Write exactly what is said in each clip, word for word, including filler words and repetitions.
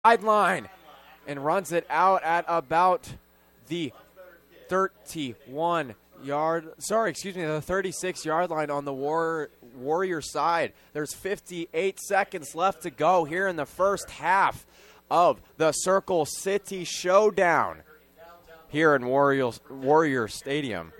sideline and runs it out at about the thirty-one yard, sorry, excuse me, the thirty-six yard line on the War, Warrior side. There's fifty-eight seconds left to go here in the first half of the Circle City Showdown here in Warrior, Warrior Stadium.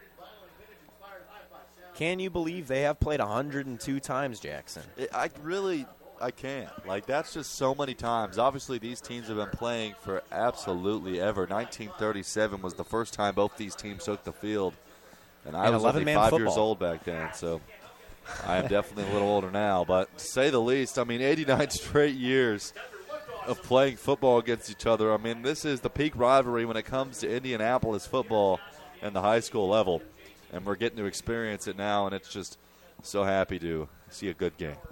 Can you believe they have played one hundred two times, Jackson? I really, I can't. Like, that's just so many times. Obviously, these teams have been playing for absolutely ever. nineteen thirty-seven was the first time both these teams took the field. And I and was only five football. years old back then, so I am definitely a little older now. But to say the least, I mean, eighty-nine straight years of playing football against each other. I mean, this is the peak rivalry when it comes to Indianapolis football and the high school level. And we're getting to experience it now, and it's just so happy to see a good game.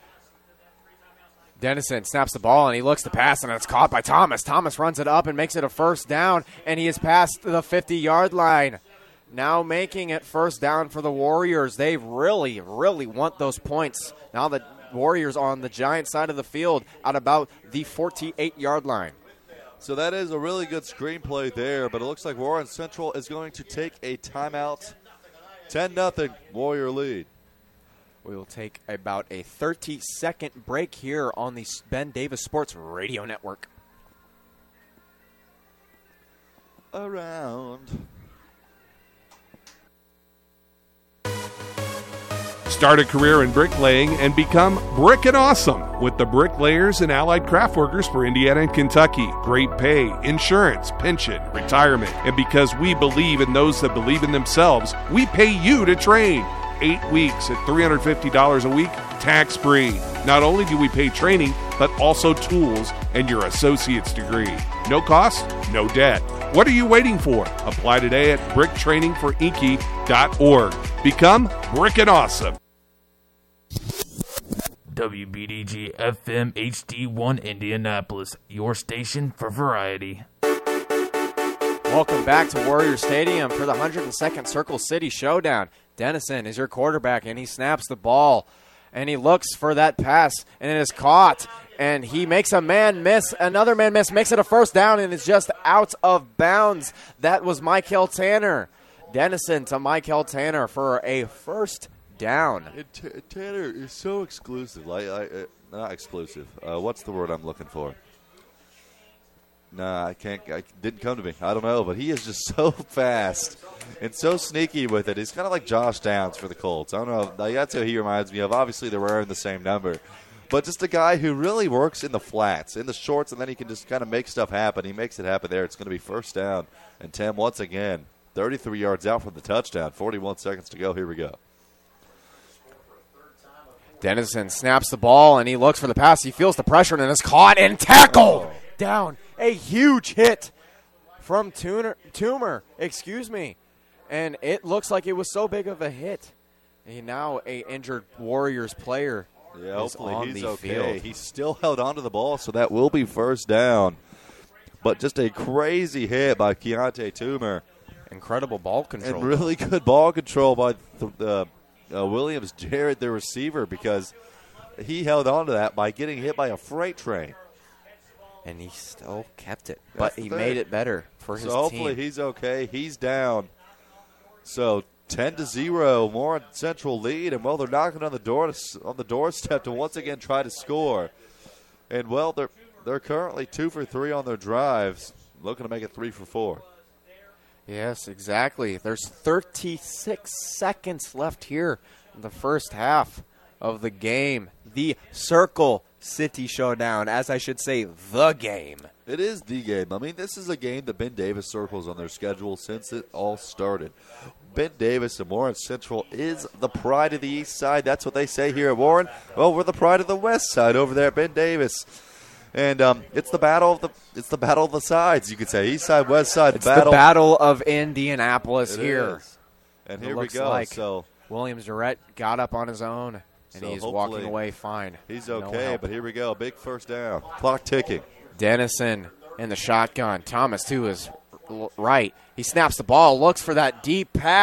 Dennison snaps the ball, and he looks to pass, and it's caught by Thomas. Thomas runs it up and makes it a first down, and he is past the fifty yard line. Now making it first down for the Warriors. They really, really want those points. Now the Warriors on the Giant side of the field at about the forty-eight yard line. So that is a really good screenplay there, but it looks like Warren Central is going to take a timeout. ten nothing, Warrior lead. We will take about a thirty second break here on the Ben Davis Sports Radio Network. Around. Start a career in bricklaying and become Brickin' Awesome with the Bricklayers and Allied Craft Workers for Indiana and Kentucky. Great pay, insurance, pension, retirement. And because we believe in those that believe in themselves, we pay you to train. Eight weeks at three hundred fifty dollars a week, tax-free. Not only do we pay training, but also tools and your associate's degree. No cost, no debt. What are you waiting for? Apply today at brick training for inky dot org. Become Brickin' Awesome. W B D G F M H D one Indianapolis, your station for variety. Welcome back to Warrior Stadium for the one hundred second Circle City Showdown. Dennison is your quarterback, and he snaps the ball, and he looks for that pass, and it is caught, and he makes a man miss. Another man miss, makes it a first down, and it's just out of bounds. That was Michael Tanner. Dennison to Michael Tanner for a first down. It, t- Tanner is so exclusive. Like, like uh, not exclusive. Uh, what's the word I'm looking for? Nah, I can't. I didn't come to me. I don't know, but he is just so fast and so sneaky with it. He's kind of like Josh Downs for the Colts. I don't know. Like, that's who he reminds me of. Obviously, they're wearing the same number, but just a guy who really works in the flats, in the shorts, and then he can just kind of make stuff happen. He makes it happen there. It's going to be first down, and Tim once again, thirty-three yards out from the touchdown. forty-one seconds to go. Here we go. Dennison snaps the ball, and he looks for the pass. He feels the pressure, and is caught and tackled down. A huge hit from Tuner, Toomer, excuse me. And it looks like it was so big of a hit. And now a injured Warriors player yeah, is hopefully on he's the okay. field. He still held onto the ball, so that will be first down. But just a crazy hit by Keontae Toomer. Incredible ball control. And really good ball control by the uh, uh, Williams Jarrett, the receiver, because he held on to that by getting hit by a freight train. And he still kept it, but That's he the made thing. it better for his so hopefully team. he's okay. He's down. So ten to zero, Warren Central lead, and well, they're knocking on the door to, on the doorstep to once again try to score. And well, they're they're currently two for three on their drives, looking to make it three for four. Yes, exactly. There's thirty-six seconds left here in the first half of the game. The Circle City Showdown, as I should say, the game. It is the game. I mean, this is a game that Ben Davis circles on their schedule since it all started. Ben Davis and Warren Central is the pride of the East Side. That's what they say here at Warren. Well, we're the pride of the West Side over there at Ben Davis. And um, it's the battle of the it's the battle of the sides, you could say. East Side, West Side. It's battle. the battle of Indianapolis It here. is. And It here we looks go. like So Williams Jarrett got up on his own, and So he's hopefully walking away fine. he's No okay, help. but here we go. Big first down. Clock ticking. Dennison in the shotgun. Thomas to his l- right. He snaps the ball, looks for that deep pass,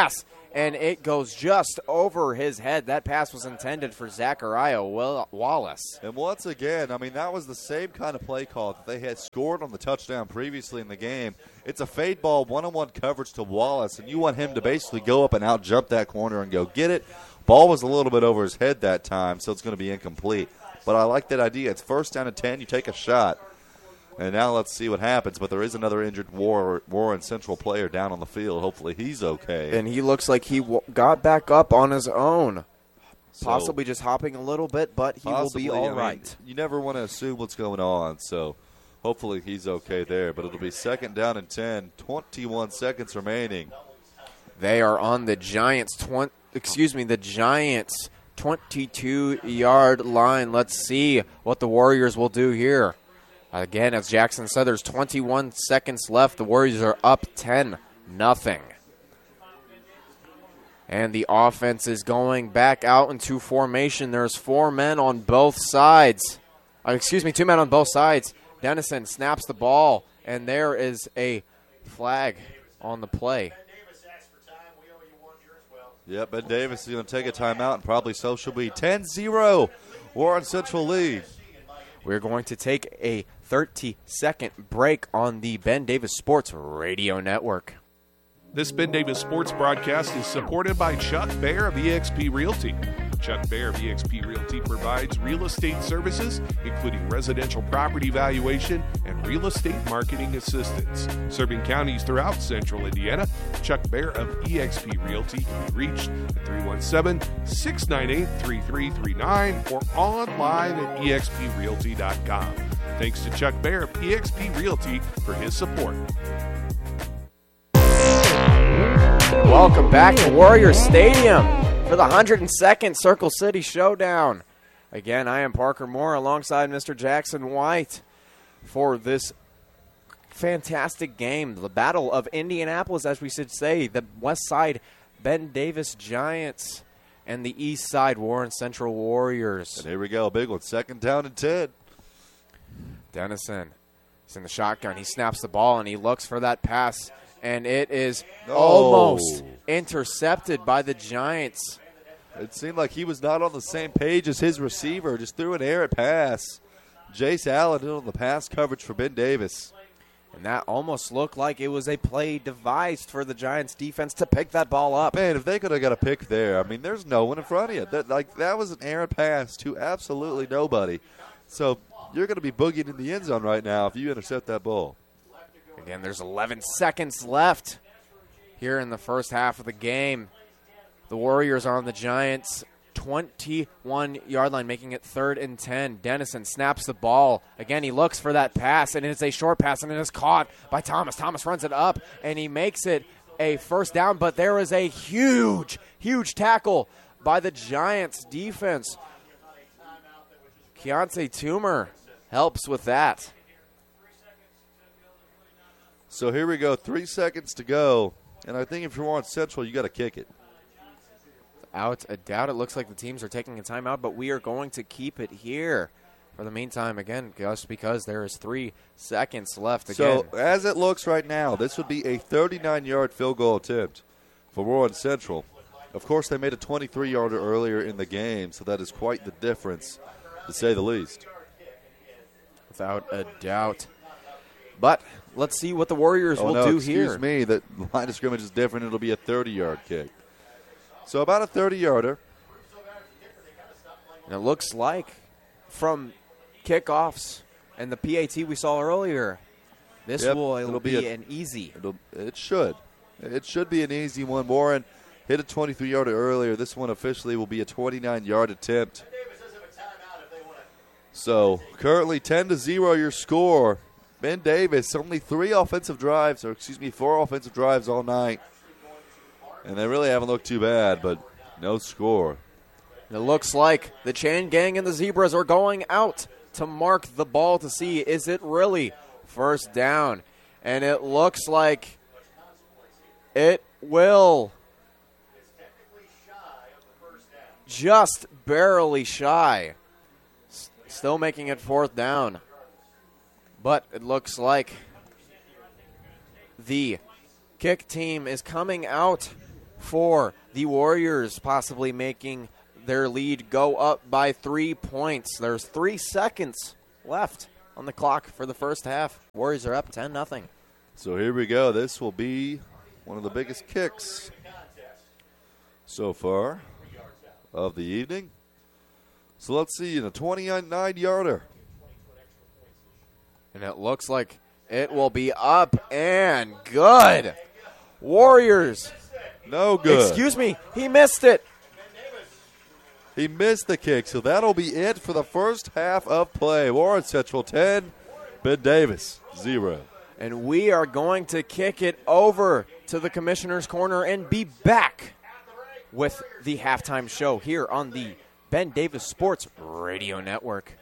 and it goes just over his head. That pass was intended for Zachariah Wallace. And once again, I mean, that was the same kind of play call that they had scored on the touchdown previously in the game. It's a fade ball, one-on-one coverage to Wallace, and you want him to basically go up and out-jump that corner and go get it. Ball was a little bit over his head that time, so it's going to be incomplete. But I like that idea. It's first down and ten. You take a shot. And now let's see what happens. But there is another injured War- Warren Central player down on the field. Hopefully he's okay. And he looks like he w- got back up on his own. So, possibly just hopping a little bit, but he will be all I mean, right. You never want to assume what's going on. So hopefully he's okay there. But it'll be second down and ten. twenty-one seconds remaining. They are on the Giants' twenty. Excuse me, the Giants' twenty-two-yard line. Let's see what the Warriors will do here. Again, as Jackson said, there's twenty-one seconds left. The Warriors are up ten nothing. And the offense is going back out into formation. There's four men on both sides. Uh, excuse me, two men on both sides. Dennison snaps the ball, and there is a flag on the play. Yep, Ben Davis is going to take a timeout, and probably so should we. ten zero, Warren Central lead. We're going to take a thirty-second break on the Ben Davis Sports Radio Network. This Ben Davis Sports broadcast is supported by Chuck Bear of E X P Realty. Chuck Bear of E X P Realty provides real estate services, including residential property valuation and real estate marketing assistance. Serving counties throughout central Indiana, Chuck Bear of E X P Realty can be reached at three one seven, six nine eight, three three three nine or online at e x p realty dot com. Thanks to Chuck Bear of E X P Realty for his support. Welcome back to Warrior Stadium for the one hundred second Circle City Showdown. Again, I am Parker Moore alongside Mister Jackson White for this fantastic game, the Battle of Indianapolis, as we should say, the West Side Ben Davis Giants and the East Side Warren Central Warriors. And here we go, a big one, second down and ten. Dennison is in the shotgun. He snaps the ball and he looks for that pass. And it is No. almost intercepted by the Giants. It seemed like he was not on the same page as his receiver. Just threw an errant pass. Jace Allen in on the pass coverage for Ben Davis. And that almost looked like it was a play devised for the Giants defense to pick that ball up. Man, if they could have got a pick there, I mean, there's no one in front of you. That, like, that was an errant pass to absolutely nobody. So you're going to be boogieing in the end zone right now if you intercept that ball. Again, there's eleven seconds left here in the first half of the game. The Warriors are on the Giants' twenty-one-yard line, making it third and ten. Dennison snaps the ball. Again, he looks for that pass, and it's a short pass, and it is caught by Thomas. Thomas runs it up, and he makes it a first down, but there is a huge, huge tackle by the Giants' defense. Keontae Toomer helps with that. So here we go, three seconds to go. And I think if you're on Central, you got to kick it. Without a doubt, it looks like the teams are taking a timeout, but we are going to keep it here for the meantime, again, just because there is three seconds left. Again. So as it looks right now, this would be a thirty-nine-yard field goal attempt for Warren Central. Of course, they made a twenty-three-yarder earlier in the game, so that is quite the difference, to say the least. Without a doubt. But let's see what the Warriors oh, will no, do excuse here. me, the line of scrimmage is different. It'll be a thirty-yard kick. So about a thirty-yarder. And it looks like from kickoffs and the P A T we saw earlier, this Yep, will it'll it'll be, be a- an easy. It'll, it should. It should be an easy one. Warren hit a twenty-three-yarder earlier. This one officially will be a twenty-nine-yard attempt. So currently ten to zero your score. Ben Davis, only three offensive drives, or excuse me, four offensive drives all night. And they really haven't looked too bad, but no score. It looks like the Chain Gang and the Zebras are going out to mark the ball to see, is it really first down? And it looks like it will. Just barely shy. S- Still making it fourth down. But it looks like the kick team is coming out for the Warriors possibly making their lead go up by three points. There's three seconds left on the clock for the first half. Warriors are up ten nothing. So here we go. This will be one of the biggest kicks so far of the evening. So let's see, in a twenty-nine-yarder. And it looks like it will be up and good. Warriors. No good. Excuse me, he missed it. He missed the kick, so that'll be it for the first half of play. Warren Central ten, Ben Davis zero. And we are going to kick it over to the Commissioner's Corner and be back with the halftime show here on the Ben Davis Sports Radio Network.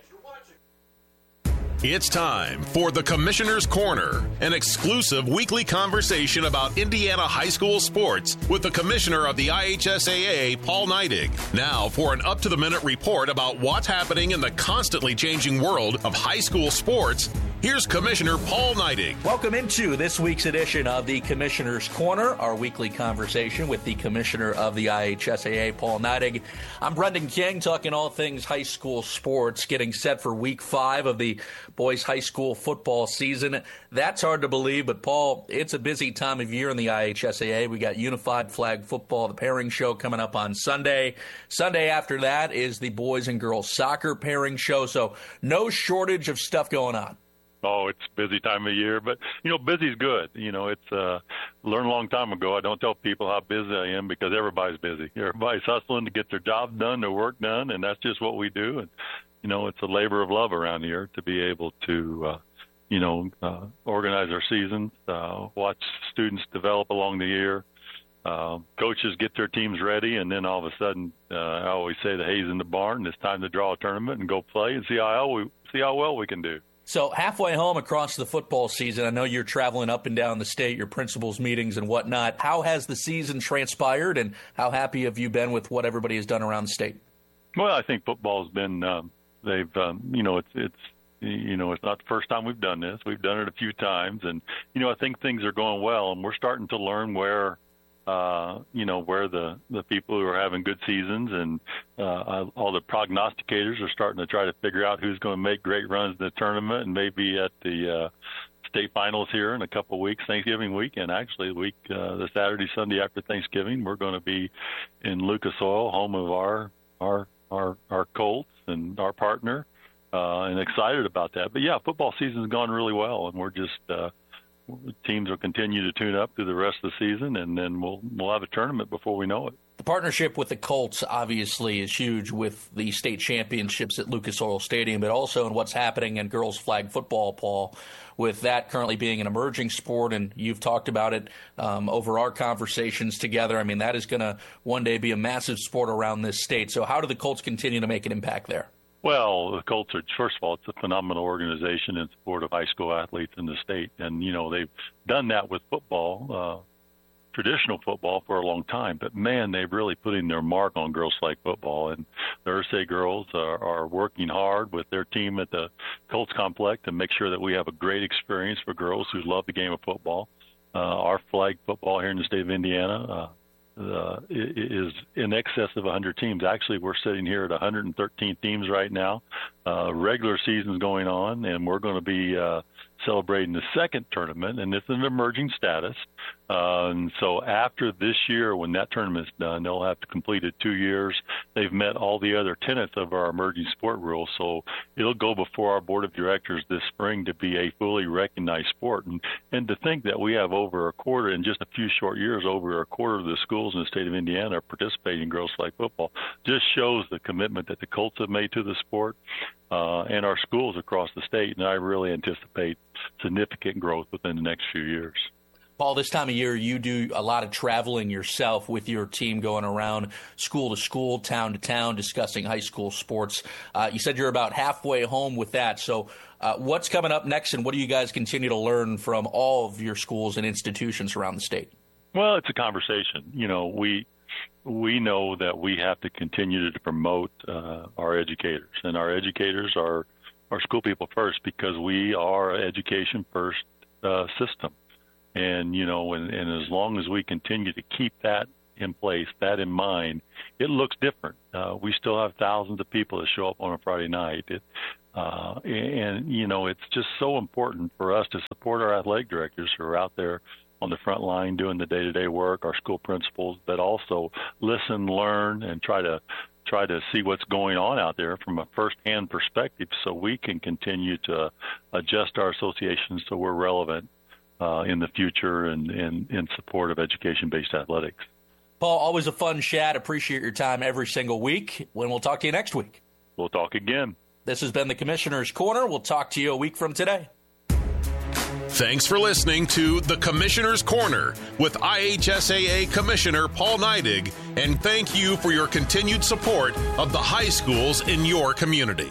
It's time for the Commissioner's Corner, an exclusive weekly conversation about Indiana high school sports with the commissioner of the I H S A A, Paul Neidig. Now for an up-to-the-minute report about what's happening in the constantly changing world of high school sports, here's Commissioner Paul Neidig. Welcome into this week's edition of the Commissioner's Corner, our weekly conversation with the commissioner of the I H S A A, Paul Neidig. I'm Brendan King, talking all things high school sports, getting set for week five of the boys high school football season. That's hard to believe, but Paul, it's a busy time of year in the I H S A A. We got Unified Flag Football, the pairing show coming up on Sunday. Sunday after that is the boys and girls soccer pairing show, so no shortage of stuff going on. Oh, it's a busy time of year, but, you know, busy's good. You know, it's uh, learned a long time ago. I don't tell people how busy I am because everybody's busy. Everybody's hustling to get their job done, their work done, and that's just what we do. And, you know, it's a labor of love around here to be able to, uh, you know, uh, organize our seasons, uh, watch students develop along the year. Uh, coaches get their teams ready, and then all of a sudden, uh, I always say the hay's in the barn. It's time to draw a tournament and go play and see how we see how well we can do. So halfway home across the football season, I know you're traveling up and down the state, your principals' meetings and whatnot. How has the season transpired, and how happy have you been with what everybody has done around the state? Well, I think football's been um, they've um, you know it's it's you know it's not the first time we've done this. We've done it a few times, and you know I think things are going well, and we're starting to learn where. Uh, you know, where the, the people who are having good seasons and uh, all the prognosticators are starting to try to figure out who's going to make great runs in the tournament and maybe at the uh, state finals here in a couple of weeks, Thanksgiving weekend. Actually, the week, uh, the Saturday, Sunday after Thanksgiving, we're going to be in Lucas Oil, home of our our our, our Colts and our partner, uh, and excited about that. But, yeah, football season's gone really well, and we're just uh, – teams will continue to tune up through the rest of the season, and then we'll we'll have a tournament before we know it. The partnership with the Colts obviously is huge with the state championships at Lucas Oil Stadium, but also in what's happening in girls flag football, Paul, with that currently being an emerging sport, and you've talked about it um, over our conversations together. I mean, that is going to one day be a massive sport around this state. So how do the Colts continue to make an impact there? Well, the Colts are, first of all, it's a phenomenal organization in support of high school athletes in the state. And, you know, they've done that with football, uh, traditional football for a long time. But, man, they've really put in their mark on girls flag football. And the Ursay girls are, are working hard with their team at the Colts complex to make sure that we have a great experience for girls who love the game of football. Uh, our flag football here in the state of Indiana uh, Uh, is in excess of one hundred teams. Actually, we're sitting here at one hundred thirteen teams right now. Uh, regular season's going on, and we're going to be uh, celebrating the second tournament, and it's an emerging status. Uh, and so after this year, when that tournament's done, they'll have to complete it two years. They've met all the other tenets of our emerging sport rules, so it'll go before our board of directors this spring to be a fully recognized sport. And, and to think that we have over a quarter, in just a few short years, over a quarter of the schools in the state of Indiana are participating in girls flag football just shows the commitment that the Colts have made to the sport uh, and our schools across the state. And I really anticipate significant growth within the next few years. Paul, this time of year, you do a lot of traveling yourself with your team, going around school to school, town to town, discussing high school sports. Uh, you said you're about halfway home with that. So uh, what's coming up next, and what do you guys continue to learn from all of your schools and institutions around the state? Well, it's a conversation. You know, we we know that we have to continue to promote uh, our educators, and our educators are our school people first, because we are an education first uh, system. And, you know, and, and as long as we continue to keep that in place, that in mind, it looks different. Uh, we still have thousands of people that show up on a Friday night. It, uh, and, you know, it's just so important for us to support our athletic directors who are out there on the front line doing the day-to-day work, our school principals, but also listen, learn, and try to try to see what's going on out there from a first-hand perspective so we can continue to adjust our associations so we're relevant uh, in the future and in support of education-based athletics. Paul, always a fun chat. Appreciate your time every single week. When we'll talk to you next week. We'll talk again. This has been the Commissioner's Corner. We'll talk to you a week from today. Thanks for listening to The Commissioner's Corner with I H S A A Commissioner Paul Neidig, and thank you for your continued support of the high schools in your community.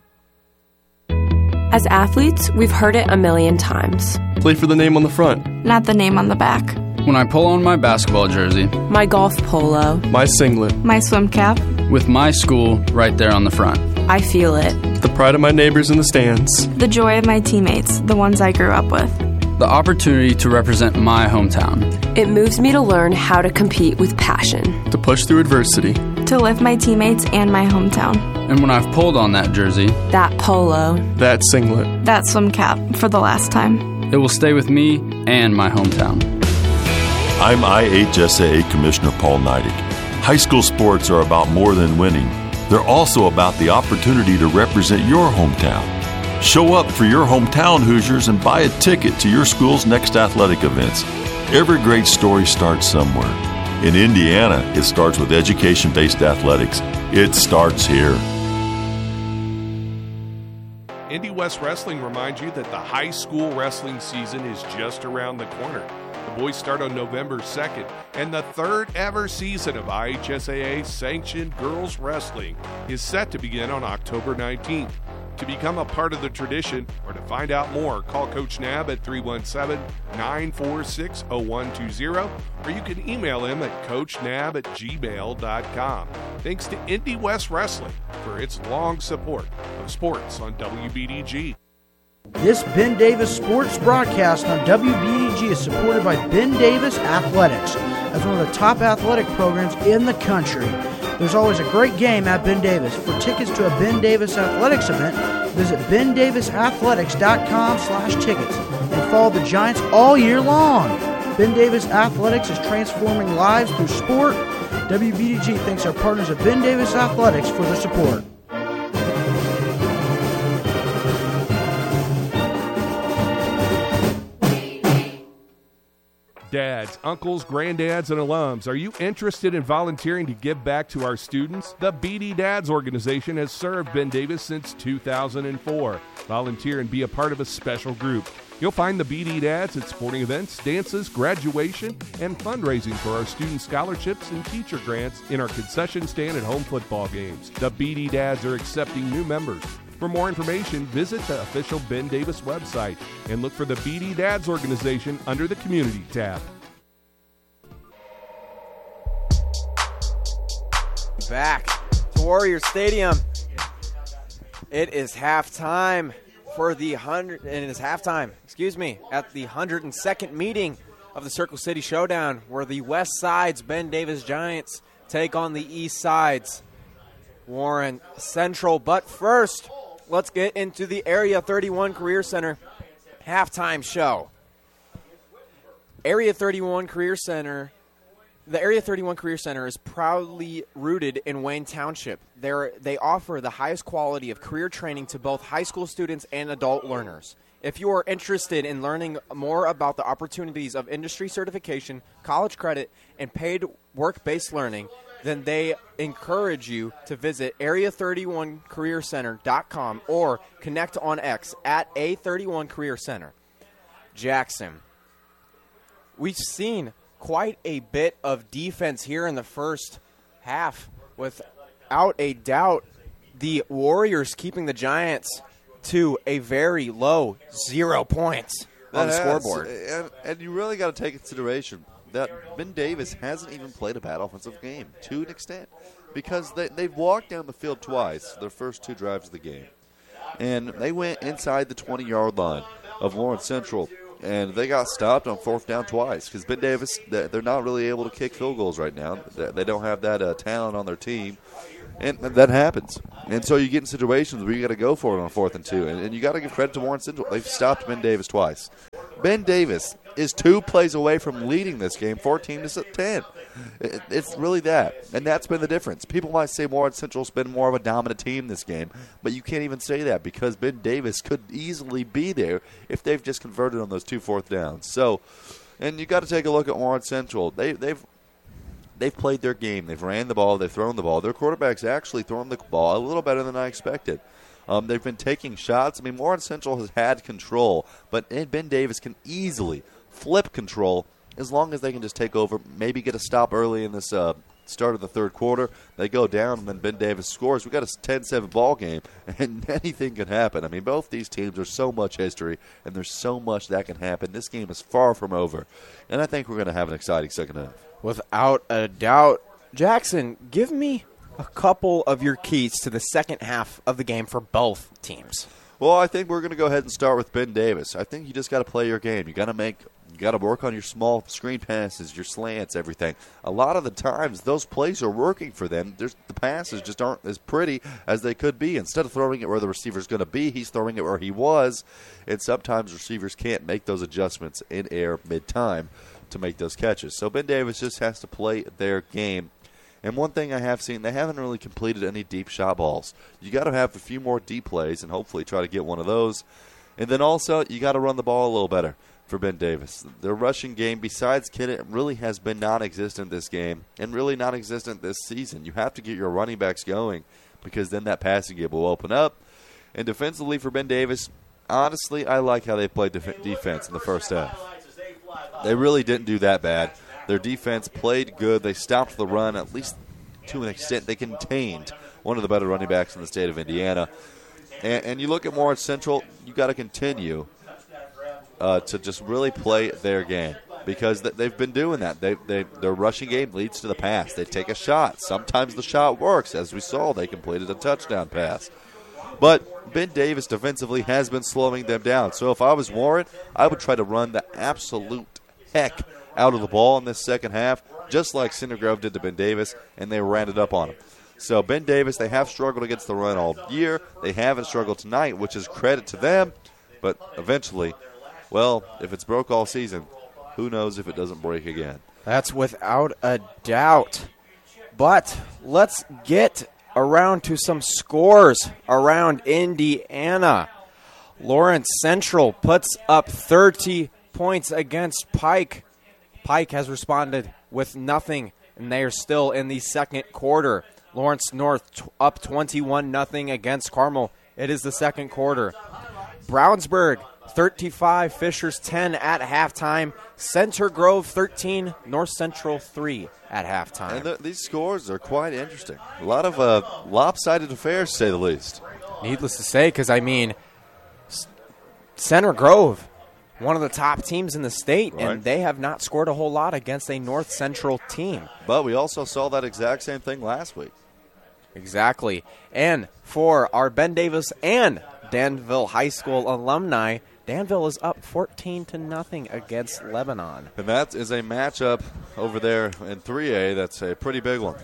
As athletes, we've heard it a million times. Play for the name on the front, not the name on the back. When I pull on my basketball jersey, my golf polo, my singlet, my swim cap, with my school right there on the front, I feel it. The pride of my neighbors in the stands. The joy of my teammates, the ones I grew up with. The opportunity to represent my hometown. It moves me to learn how to compete with passion. To push through adversity. To lift my teammates and my hometown. And when I've pulled on that jersey, that polo, that singlet, that swim cap for the last time, it will stay with me and my hometown. I'm I H S A A Commissioner Paul Neidig. High school sports are about more than winning. They're also about the opportunity to represent your hometown. Show up for your hometown Hoosiers and buy a ticket to your school's next athletic events. Every great story starts somewhere. In Indiana, it starts with education-based athletics. It starts here. Indy West Wrestling reminds you that the high school wrestling season is just around the corner. The boys start on November second, and the third ever season of I H S A A-sanctioned girls wrestling is set to begin on October nineteenth. To become a part of the tradition or to find out more, call Coach Nab at three one seven, nine four six, zero one two zero, or you can email him at coach nab at gmail dot com. Thanks to Indy West Wrestling for its long support of sports on W B D G. This Ben Davis sports broadcast on W B D G is supported by Ben Davis Athletics as one of the top athletic programs in the country. There's always a great game at Ben Davis. For tickets to a Ben Davis Athletics event, visit ben davis athletics dot com slash tickets and follow the Giants all year long. Ben Davis Athletics is transforming lives through sport. W B D G thanks our partners at Ben Davis Athletics for their support. Dads, uncles, granddads, and alums, are you interested in volunteering to give back to our students? The B D Dads organization has served Ben Davis since two thousand four. Volunteer and be a part of a special group. You'll find the B D Dads at sporting events, dances, graduation, and fundraising for our student scholarships and teacher grants in our concession stand at home football games. The B D Dads are accepting new members. For more information, visit the official Ben Davis website and look for the B D Dads organization under the Community tab. Back to Warrior Stadium. It is halftime for the hundred, and it is halftime, excuse me, at the one hundred second meeting of the Circle City Showdown, where the West Side's Ben Davis Giants take on the East Side's Warren Central. But first, let's get into the Area thirty-one Career Center halftime show. Area thirty-one Career Center, the Area thirty-one Career Center is proudly rooted in Wayne Township. They're, they offer the highest quality of career training to both high school students and adult learners. If you are interested in learning more about the opportunities of industry certification, college credit, and paid work-based learning, then they encourage you to visit area thirty-one career center dot com or connect on X at A thirty-one Career Center. Jackson, we've seen quite a bit of defense here in the first half. Without a doubt, the Warriors keeping the Giants to a very low zero points on the scoreboard. And, and you really got to take consideration that Ben Davis hasn't even played a bad offensive game to an extent, because they, they've walked down the field twice their first two drives of the game. And they went inside the twenty-yard line of Warren Central and they got stopped on fourth down twice because Ben Davis, they're not really able to kick field goals right now. They don't have that uh, talent on their team, and that happens. And so you get in situations where you got to go for it on fourth and two, and, and you got to give credit to Warren Central. They've stopped Ben Davis twice. Ben Davis is two plays away from leading this game, fourteen to ten. It, it's really that, and that's been the difference. People might say Warren Central's been more of a dominant team this game, but you can't even say that because Ben Davis could easily be there if they've just converted on those two fourth downs. So, and you got to take a look at Warren Central. They, they've they've played their game. They've ran the ball. They've thrown the ball. Their quarterback's actually thrown the ball a little better than I expected. Um, they've been taking shots. I mean, Warren Central has had control, but Ben Davis can easily flip control as long as they can just take over, maybe get a stop early in this uh, start of the third quarter. They go down, and then Ben Davis scores. We got a ten seven ball game, and anything can happen. I mean, both these teams are so much history, and there's so much that can happen. This game is far from over, and I think we're going to have an exciting second half. Without a doubt. Jackson, give me a couple of your keys to the second half of the game for both teams. Well, I think we're going to go ahead and start with Ben Davis. I think you just got to play your game. You got to make, you got to work on your small screen passes, your slants, everything. A lot of the times, those plays are working for them. There's, the passes just aren't as pretty as they could be. Instead of throwing it where the receiver's going to be, he's throwing it where he was. And sometimes receivers can't make those adjustments in air mid-time to make those catches. So Ben Davis just has to play their game. And one thing I have seen, they haven't really completed any deep shot balls. You got to have a few more deep plays and hopefully try to get one of those. And then also, you got to run the ball a little better for Ben Davis. Their rushing game, besides Kennett, really has been non-existent this game and really non-existent this season. You have to get your running backs going because then that passing game will open up. And defensively for Ben Davis, honestly, I like how they played def- defense in the first half. They really didn't do that bad. Their defense played good. They stopped the run, at least to an extent. They contained one of the better running backs in the state of Indiana. And, and you look at Warren Central, you got to continue uh, to just really play their game because th- they've been doing that. They, they, their rushing game leads to the pass. They take a shot. Sometimes the shot works. As we saw, they completed a touchdown pass. But Ben Davis defensively has been slowing them down. So if I was Warren, I would try to run the absolute heck out of the ball in this second half, just like Cinder Grove did to Ben Davis, and they ran it up on him. So Ben Davis, they have struggled against the run all year. They haven't struggled tonight, which is credit to them. But eventually, well, if it's broke all season, who knows if it doesn't break again. That's without a doubt. But let's get around to some scores around Indiana. Lawrence Central puts up thirty points against Pike. Pike has responded with nothing, and they are still in the second quarter. Lawrence North t- up twenty-one nothing against Carmel. It is the second quarter. Brownsburg thirty-five, Fishers ten at halftime. Center Grove thirteen, North Central three at halftime. And th- these scores are quite interesting. A lot of uh, lopsided affairs, to say the least. Needless to say, because, I mean, S- Center Grove, one of the top teams in the state, right, and they have not scored a whole lot against a North Central team. But we also saw that exact same thing last week. Exactly. And for our Ben Davis and Danville High School alumni, Danville is up fourteen to nothing against Lebanon. And that is a matchup over there in three A that's a pretty big one.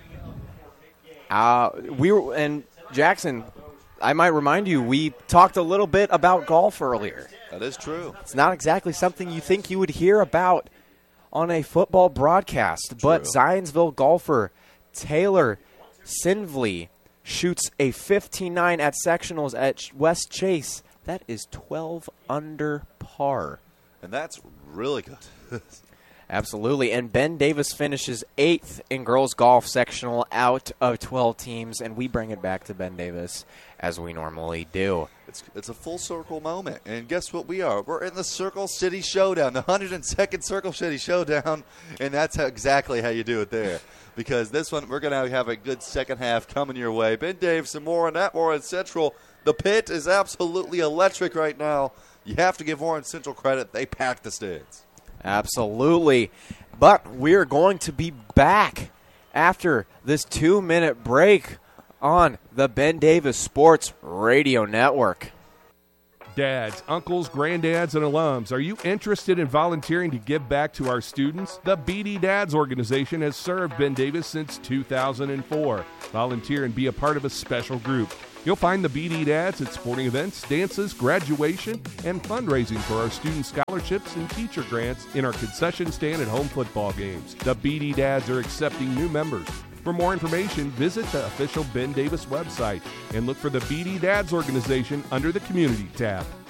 Uh, we were, and Jackson, I might remind you, we talked a little bit about golf earlier. That is true. It's not exactly something you think you would hear about on a football broadcast, true. But Zionsville golfer Taylor Sinvely shoots a fifty-nine at sectionals at West Chase. That is twelve under par. And that's really good. Absolutely. And Ben Davis finishes eighth in girls golf sectional out of twelve teams, and we bring it back to Ben Davis as we normally do. It's it's a full circle moment. And guess what we are? We're in the Circle City Showdown, the one hundred second Circle City Showdown, and that's how, exactly how you do it there. Because this one, we're going to have a good second half coming your way. Ben Davis and more on that, Warren Central. The pit is absolutely electric right now. You have to give Warren Central credit. They packed the stands. Absolutely. But we're going to be back after this two-minute break on the Ben Davis Sports Radio Network. Dads, uncles, granddads, and alums, are you interested in volunteering to give back to our students? The B D Dads organization has served Ben Davis since two thousand four. Volunteer and be a part of a special group. You'll find the B D Dads at sporting events, dances, graduation, and fundraising for our student scholarships and teacher grants in our concession stand at home football games. The B D Dads are accepting new members. For more information, visit the official Ben Davis website and look for the B D Dads organization under the Community tab.